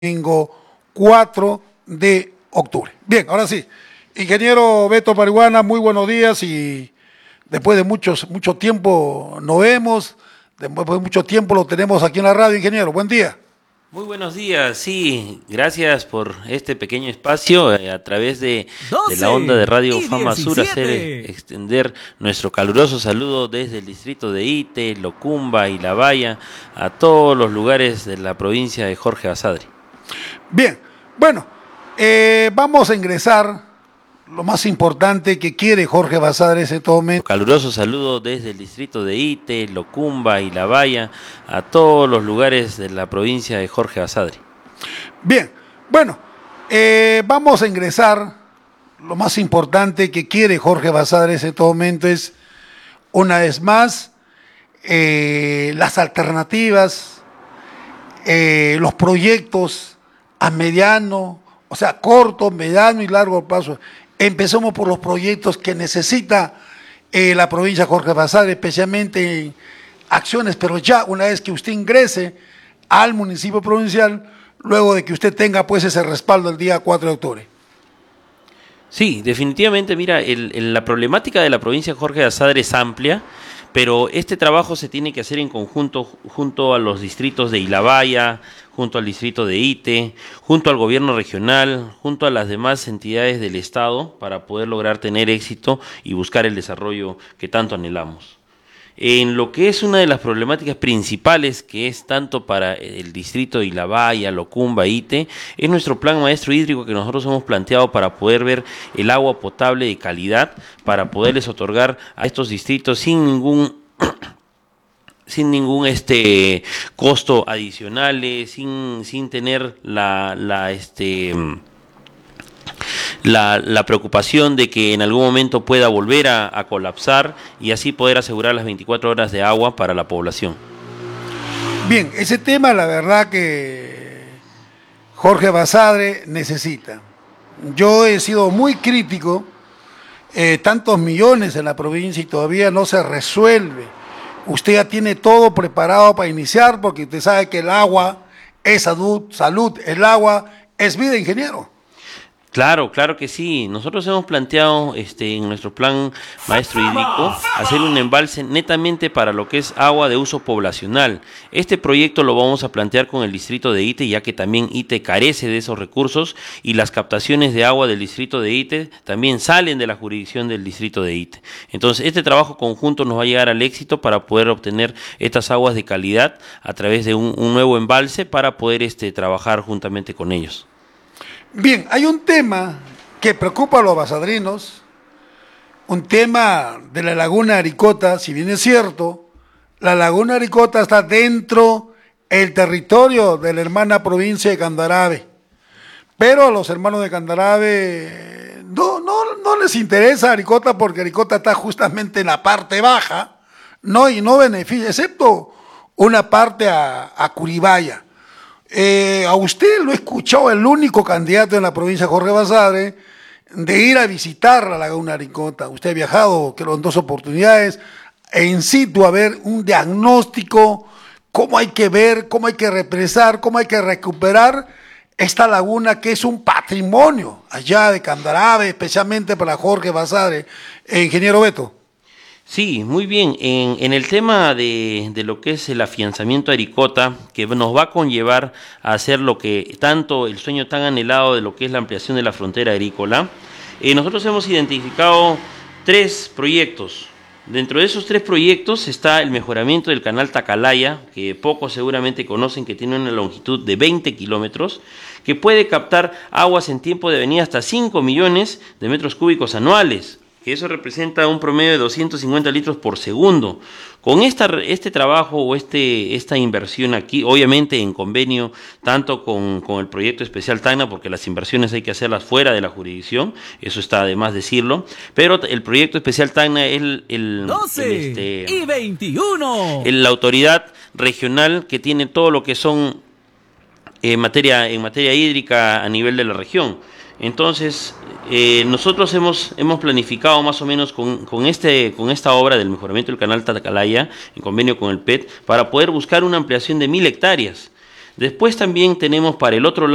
domingo 4 de octubre. Bien, ahora sí. Ingeniero Beto Parihuana, muy buenos días y después de mucho tiempo nos vemos, después de mucho tiempo lo tenemos aquí en la radio, ingeniero. Buen día. Muy buenos días, sí, gracias por este pequeño espacio a través de la onda de Radio Fama Sur, extender nuestro caluroso saludo desde el distrito de Ite, Locumba y La Baya a todos los lugares de la provincia de Jorge Basadre. Bien, bueno, vamos a ingresar lo más importante que quiere Jorge Basadre en este momento. Caluroso saludo desde el distrito de Ite, Locumba y La Baya a todos los lugares de la provincia de Jorge Basadre. Bien, bueno, vamos a ingresar lo más importante que quiere Jorge Basadre en este momento es, una vez más, las alternativas, los proyectos a mediano, o sea, corto, mediano y largo plazo. Empecemos por los proyectos que necesita la provincia de Jorge Basadre, especialmente en acciones, pero ya una vez que usted ingrese al municipio provincial, luego de que usted tenga pues ese respaldo el día 4 de octubre. Sí, definitivamente, mira, la problemática de la provincia de Jorge Basadre es amplia, pero este trabajo se tiene que hacer en conjunto junto a los distritos de Ilabaya, junto al distrito de Ite, junto al gobierno regional, junto a las demás entidades del Estado para poder lograr tener éxito y buscar el desarrollo que tanto anhelamos. En lo que es una de las problemáticas principales, que es tanto para el distrito de Ilabaya, Locumba, Ite, es nuestro plan maestro hídrico que nosotros hemos planteado para poder ver el agua potable de calidad, para poderles otorgar a estos distritos sin ningún costo adicional, sin tener la preocupación de que en algún momento pueda volver a colapsar y así poder asegurar las 24 horas de agua para la población. Bien, ese tema la verdad que Jorge Basadre necesita. Yo he sido muy crítico, tantos millones en la provincia y todavía no se resuelve. Usted ya tiene todo preparado para iniciar porque usted sabe que el agua es salud, el agua es vida, ingeniero. Claro que sí. Nosotros hemos planteado en nuestro plan maestro hídrico hacer un embalse netamente para lo que es agua de uso poblacional. Este proyecto lo vamos a plantear con el distrito de Ite, ya que también Ite carece de esos recursos y las captaciones de agua del distrito de Ite también salen de la jurisdicción del distrito de Ite. Entonces, este trabajo conjunto nos va a llegar al éxito para poder obtener estas aguas de calidad a través de un nuevo embalse para poder trabajar juntamente con ellos. Bien, hay un tema que preocupa a los basadrinos, un tema de la laguna Aricota. Si bien es cierto, la laguna Aricota está dentro del territorio de la hermana provincia de Candarave, pero a los hermanos de Candarave no les interesa Aricota porque Aricota está justamente en la parte baja, y no beneficia, excepto una parte a Curibaya. A usted lo he escuchado, el único candidato en la provincia de Jorge Basadre, de ir a visitar la laguna Aricota. Usted ha viajado, creo, en 2 oportunidades, en situ a ver un diagnóstico, cómo hay que ver, cómo hay que represar, cómo hay que recuperar esta laguna que es un patrimonio allá de Candarave, especialmente para Jorge Basadre. Ingeniero Beto. Sí, muy bien. En el tema de lo que es el afianzamiento a Aricota, que nos va a conllevar a hacer lo que tanto el sueño tan anhelado de lo que es la ampliación de la frontera agrícola, nosotros hemos identificado 3 proyectos. Dentro de esos 3 proyectos está el mejoramiento del canal Tacalaya, que pocos seguramente conocen, que tiene una longitud de 20 kilómetros, que puede captar aguas en tiempo de venida hasta 5 millones de metros cúbicos anuales, que eso representa un promedio de 250 litros por segundo. Con este trabajo o esta inversión aquí, obviamente en convenio tanto con el proyecto especial Tacna, porque las inversiones hay que hacerlas fuera de la jurisdicción, eso está de más decirlo, pero el proyecto especial Tacna es 12 y 21. La autoridad regional que tiene todo lo que son en materia hídrica a nivel de la región. Entonces, nosotros hemos planificado más o menos con esta obra del mejoramiento del canal Tacalaya, en convenio con el PET, para poder buscar una ampliación de 1000 hectáreas. Después también tenemos para el otro lado